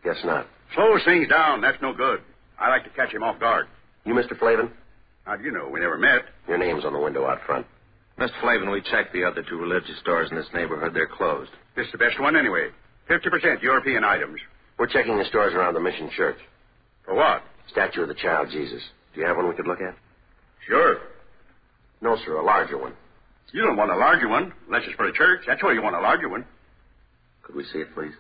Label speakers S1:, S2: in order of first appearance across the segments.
S1: Guess not.
S2: Slows things down. That's no good. I like to catch him off guard.
S1: You Mr. Flavin?
S2: How do you know? We never met.
S1: Your name's on the window out front.
S3: Mr. Flavin, we checked the other two religious stores in this neighborhood. They're closed.
S2: This is the best one anyway. 50% European items.
S1: We're checking the stores around the Mission Church.
S2: For what?
S1: Statue of the Child Jesus. Do you have one we could look at?
S2: Sure.
S1: No, sir, a larger one.
S2: You don't want a larger one, unless it's for a church. That's why you want a larger one.
S1: Could we see it, please?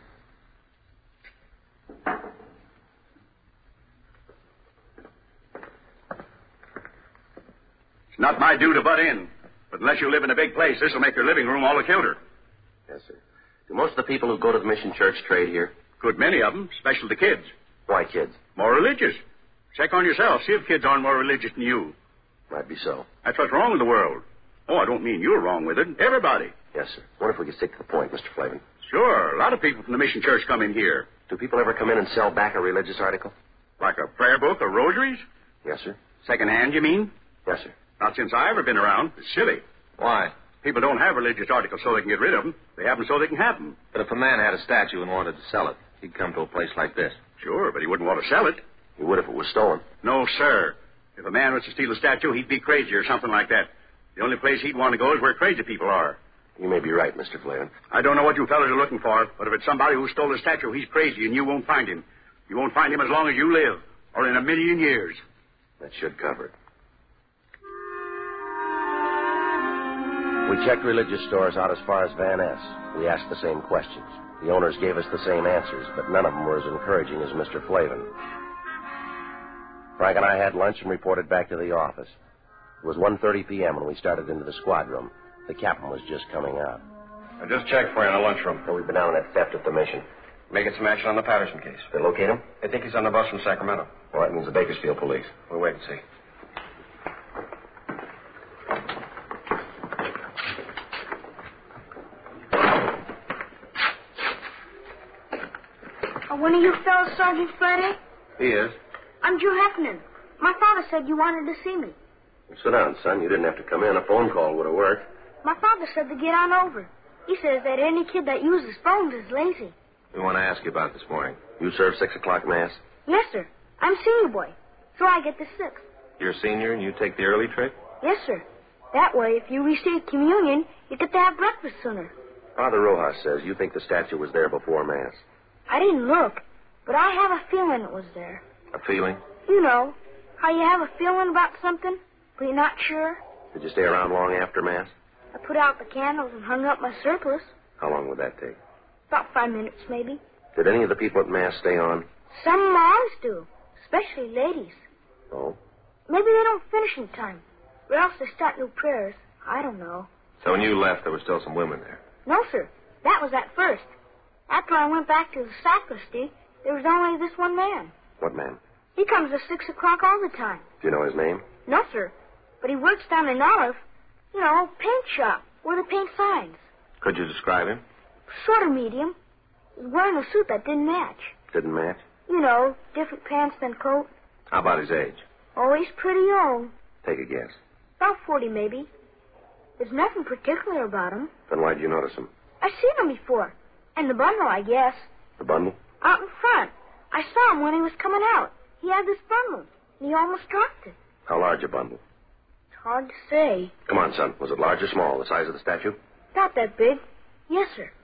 S2: It's not my due to butt in. But unless you live in a big place, this will make your living room all the kilter.
S1: Yes, sir. Do most of the people who go to the Mission Church trade here?
S2: Good many of them, especially the kids.
S1: Why kids?
S2: More religious. Check on yourself. See if kids aren't more religious than you.
S1: Might be so.
S2: That's what's wrong with the world. Oh, I don't mean you're wrong with it. Everybody.
S1: Yes, sir. Wonder if we could stick to the point, Mr. Flavin.
S2: Sure. A lot of people from the Mission Church come in here.
S1: Do people ever come in and sell back a religious article?
S2: Like a prayer book or rosaries?
S1: Yes, sir.
S2: Second-hand, you mean?
S1: Yes, sir.
S2: Not since I've ever been around. It's silly.
S3: Why?
S2: People don't have religious articles so they can get rid of them. They have them so they can have them.
S3: But if a man had a statue and wanted to sell it, he'd come to a place like this.
S2: Sure, but he wouldn't want to sell it.
S1: He would if it was stolen.
S2: No, sir. If a man was to steal a statue, he'd be crazy or something like that. The only place he'd want to go is where crazy people are.
S1: You may be right, Mr. Flavin.
S2: I don't know what you fellas are looking for, but if it's somebody who stole a statue, he's crazy and you won't find him. You won't find him as long as you live, or in 1,000,000 years.
S1: That should cover it. We checked religious stores out as far as Van Ness. We asked the same questions. The owners gave us the same answers, but none of them were as encouraging as Mr. Flavin. Frank and I had lunch and reported back to the office. It was 1:30 p.m. when we started into the squad room. The captain was just coming out.
S4: I just checked for you in the lunchroom.
S1: So we've been down on that theft at the mission.
S4: Making some action on the Patterson case.
S1: They locate him?
S4: I think he's on the bus from Sacramento.
S1: Well, that means the Bakersfield police.
S4: We'll wait and see.
S5: One of you fellas, Sergeant Friday?
S1: He is.
S5: I'm Drew Heffernan. My father said you wanted to see me.
S1: Well, sit down, son. You didn't have to come in. A phone call would have worked.
S5: My father said to get on over. He says that any kid that uses phones is lazy.
S3: We want to ask you about this morning.
S1: You serve 6 o'clock Mass?
S5: Yes, sir. I'm senior boy, so I get the 6th.
S3: You're a senior and you take the early trip?
S5: Yes, sir. That way, if you receive communion, you get to have breakfast sooner.
S1: Father Rojas says you think the statue was there before Mass.
S5: I didn't look, but I have a feeling it was there.
S3: A feeling?
S5: You know, how you have a feeling about something, but you're not sure.
S1: Did you stay around long after Mass?
S5: I put out the candles and hung up my surplice.
S1: How long would that take?
S5: About 5 minutes, maybe.
S1: Did any of the people at Mass stay on?
S5: Some moms do, especially ladies.
S1: Oh?
S5: Maybe they don't finish in time, or else they start new prayers. I don't know.
S3: So when you left, there were still some women there?
S5: No, sir. That was at first. After I went back to the sacristy, there was only this one man.
S1: What man?
S5: He comes at 6 o'clock all the time.
S1: Do you know his name?
S5: No, sir. But he works down in Olive, paint shop, where they paint signs.
S3: Could you describe him?
S5: Sort of medium. He was wearing a suit that didn't match.
S1: Didn't match?
S5: Different pants than coat.
S3: How about his age?
S5: Oh, he's pretty young.
S1: Take a guess.
S5: About 40, maybe. There's nothing particular about him.
S1: Then why'd you notice him?
S5: I've seen him before. And the bundle, I guess.
S1: The bundle?
S5: Out in front. I saw him when he was coming out. He had this bundle, and he almost dropped it.
S1: How large a bundle?
S5: It's hard to say.
S1: Come on, son. Was it large or small, the size of the statue?
S5: Not that big. Yes, sir.